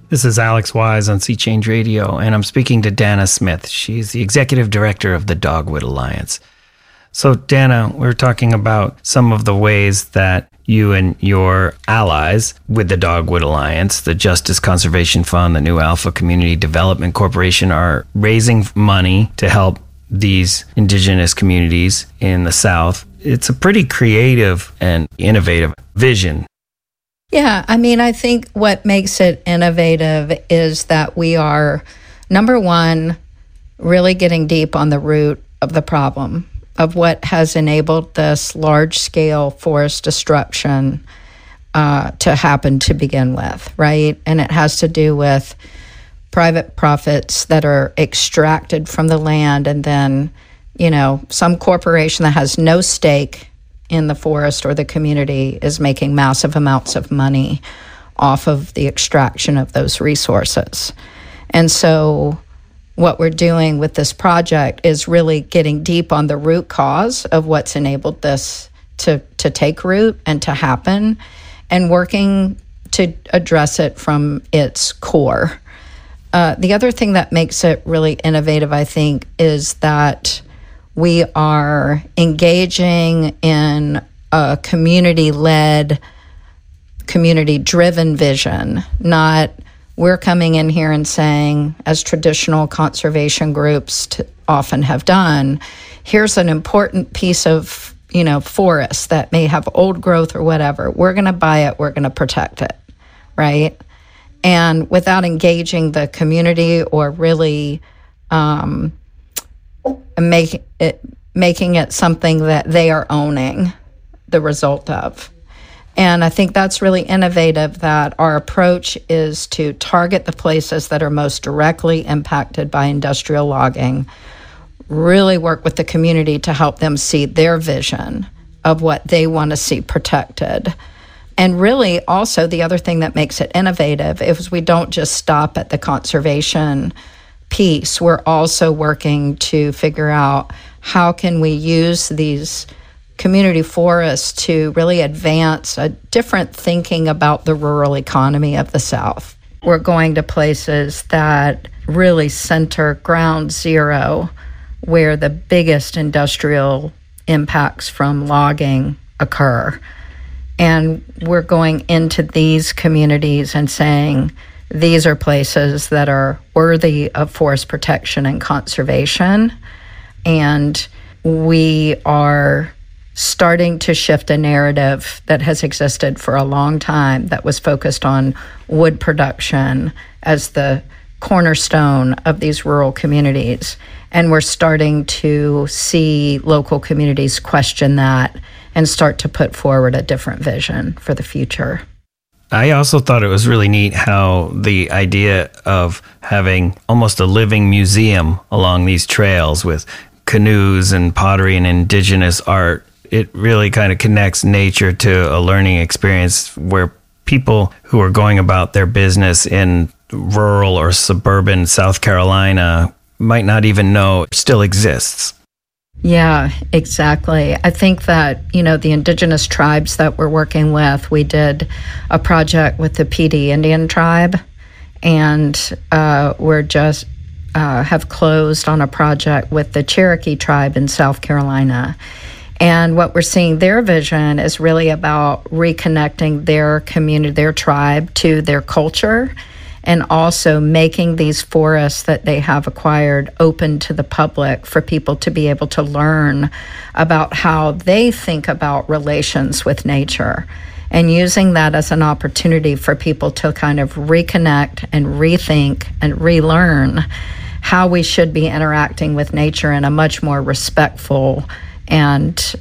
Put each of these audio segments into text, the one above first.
This is Alex Wise on Sea Change Radio, and I'm speaking to Dana Smith. She's the executive director of the Dogwood Alliance. So, Dana, we're talking about some of the ways that you and your allies with the Dogwood Alliance, the Justice Conservation Fund, the New Alpha Community Development Corporation, are raising money to help these indigenous communities in the South. It's a pretty creative and innovative vision. Yeah, I mean, I think what makes it innovative is that we are, number one, really getting deep on the root of the problem of what has enabled this large-scale forest destruction to happen to begin with, right? And it has to do with private profits that are extracted from the land, and then, you know, some corporation that has no stake in the forest or the community is making massive amounts of money off of the extraction of those resources. And so what we're doing with this project is really getting deep on the root cause of what's enabled this to take root and to happen, and working to address it from its core. The other thing that makes it really innovative, I think, is that we are engaging in a community-led, community-driven vision, not we're coming in here and saying, as traditional conservation groups often have done, here's an important piece of, you know, forest that may have old growth or whatever. We're going to buy it. We're going to protect it, right? And without engaging the community or really making it something that they are owning the result of. And I think that's really innovative, that our approach is to target the places that are most directly impacted by industrial logging, really work with the community to help them see their vision of what they want to see protected. And really also the other thing that makes it innovative is we don't just stop at the conservation piece. We're also working to figure out how can we use these community forests to really advance a different thinking about the rural economy of the South. We're going to places that really center ground zero, where the biggest industrial impacts from logging occur. And we're going into these communities and saying, these are places that are worthy of forest protection and conservation. And we are starting to shift a narrative that has existed for a long time that was focused on wood production as the cornerstone of these rural communities. And we're starting to see local communities question that and start to put forward a different vision for the future. I also thought it was really neat how the idea of having almost a living museum along these trails with canoes and pottery and indigenous art, it really kind of connects nature to a learning experience where people who are going about their business in rural or suburban South Carolina might not even know it still exists. Yeah, exactly. I think that, you know, the indigenous tribes that we're working with, we did a project with the PD Indian tribe, and we're just have closed on a project with the Cherokee tribe in South Carolina. And what we're seeing, their vision is really about reconnecting their community, their tribe to their culture, and also making these forests that they have acquired open to the public for people to be able to learn about how they think about relations with nature, and using that as an opportunity for people to kind of reconnect and rethink and relearn how we should be interacting with nature in a much more respectful and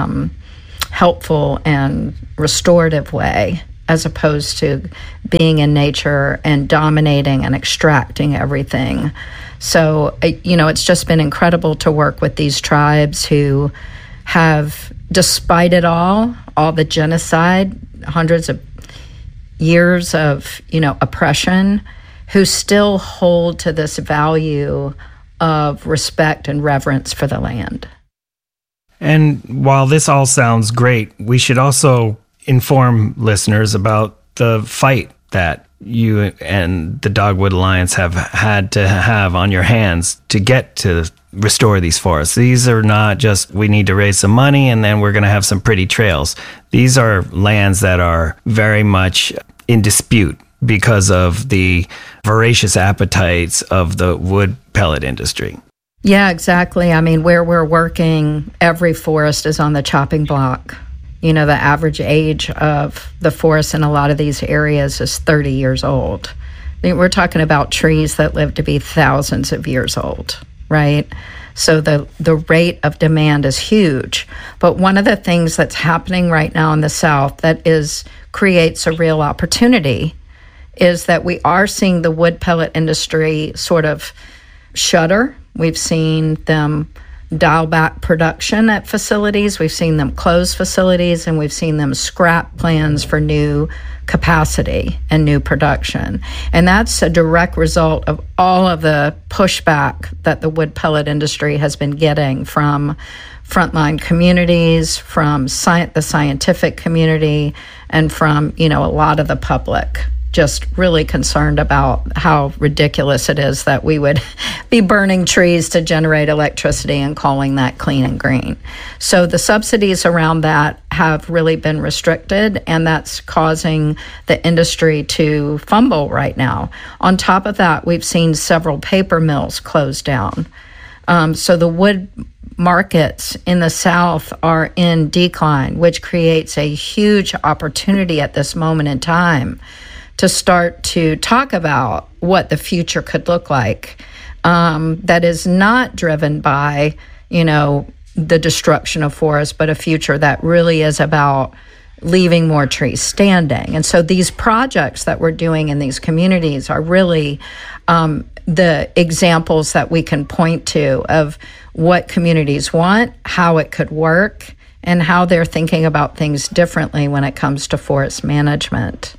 helpful and restorative way, as opposed to being in nature and dominating and extracting everything. So, you know, it's just been incredible to work with these tribes who have, despite it all the genocide, hundreds of years of, you know, oppression, who still hold to this value of respect and reverence for the land. And while this all sounds great, we should also inform listeners about the fight that you and the Dogwood Alliance have had to have on your hands to get to restore these forests. These are not just, we need to raise some money and then we're going to have some pretty trails. These are lands that are very much in dispute because of the voracious appetites of the wood pellet industry. Yeah, exactly. I mean, where we're working, every forest is on the chopping block. You know, the average age of the forest in a lot of these areas is 30 years old. I mean, we're talking about trees that live to be thousands of years old, right? So the rate of demand is huge. But one of the things that's happening right now in the South that creates a real opportunity is that we are seeing the wood pellet industry sort of shudder. We've seen them dial back production at facilities. We've seen them close facilities, and we've seen them scrap plans for new capacity and new production. And that's a direct result of all of the pushback that the wood pellet industry has been getting from frontline communities, from the scientific community, and from, a lot of the public. Just really concerned about how ridiculous it is that we would be burning trees to generate electricity and calling that clean and green. So the subsidies around that have really been restricted, and that's causing the industry to fumble right now. On top of that, we've seen several paper mills close down. So the wood markets in the South are in decline, which creates a huge opportunity at this moment in time to start to talk about what the future could look like, that is not driven by, the destruction of forests, but a future that really is about leaving more trees standing. And so these projects that we're doing in these communities are really the examples that we can point to of what communities want, how it could work, and how they're thinking about things differently when it comes to forest management.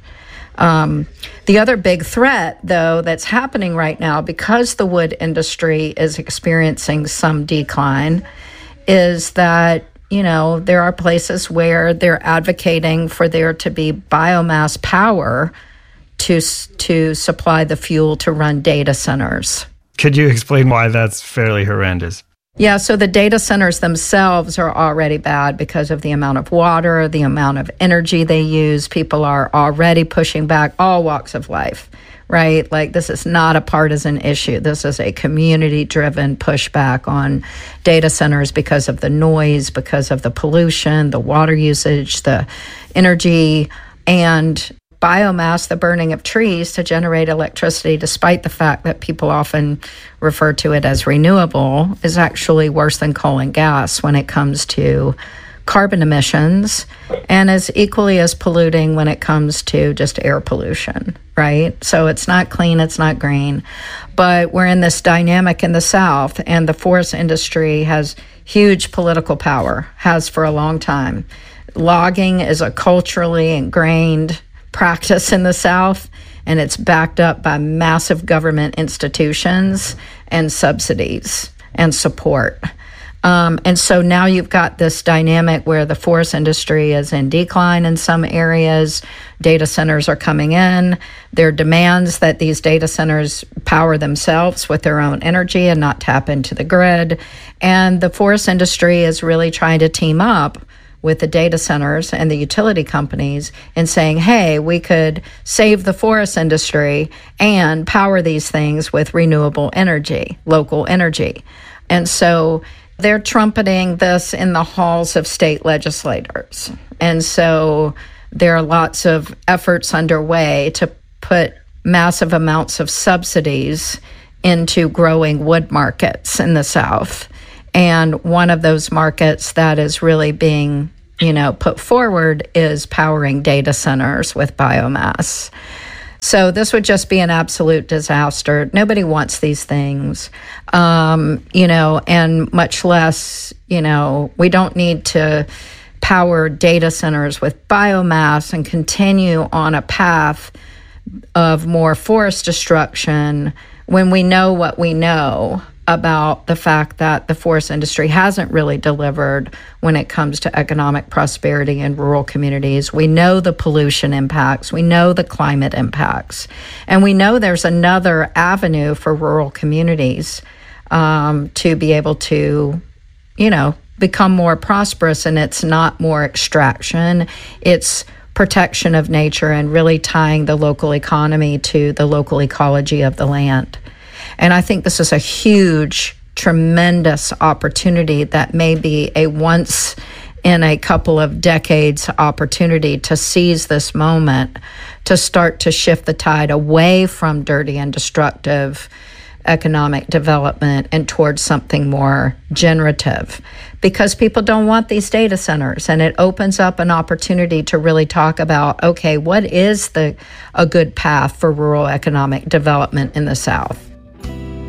The other big threat, though, that's happening right now because the wood industry is experiencing some decline is that, there are places where they're advocating for there to be biomass power to supply the fuel to run data centers. Could you explain why that's fairly horrendous? Yeah, so the data centers themselves are already bad because of the amount of water, the amount of energy they use. People are already pushing back all walks of life, right? Like, this is not a partisan issue. This is a community-driven pushback on data centers because of the noise, because of the pollution, the water usage, the energy, and biomass, the burning of trees to generate electricity, despite the fact that people often refer to it as renewable, is actually worse than coal and gas when it comes to carbon emissions, and is equally as polluting when it comes to just air pollution, right? So it's not clean, it's not green. But we're in this dynamic in the South, and the forest industry has huge political power, has for a long time. Logging is a culturally ingrained practice in the South, and it's backed up by massive government institutions and subsidies and support. And so now you've got this dynamic where the forest industry is in decline in some areas. Data centers are coming in. There are demands that these data centers power themselves with their own energy and not tap into the grid. And the forest industry is really trying to team up with the data centers and the utility companies and saying, hey, we could save the forest industry and power these things with renewable energy, local energy. And so they're trumpeting this in the halls of state legislators. And so there are lots of efforts underway to put massive amounts of subsidies into growing wood markets in the South. And one of those markets that is really being, put forward is powering data centers with biomass. So this would just be an absolute disaster. Nobody wants these things, and much less, we don't need to power data centers with biomass and continue on a path of more forest destruction when we know what we know about the fact that the forest industry hasn't really delivered when it comes to economic prosperity in rural communities. We know the pollution impacts, we know the climate impacts, and we know there's another avenue for rural communities to be able to, become more prosperous, and it's not more extraction, it's protection of nature and really tying the local economy to the local ecology of the land. And I think this is a huge, tremendous opportunity that may be a once in a couple of decades opportunity to seize this moment, to start to shift the tide away from dirty and destructive economic development and towards something more generative, because people don't want these data centers, and it opens up an opportunity to really talk about, okay, what is a good path for rural economic development in the South?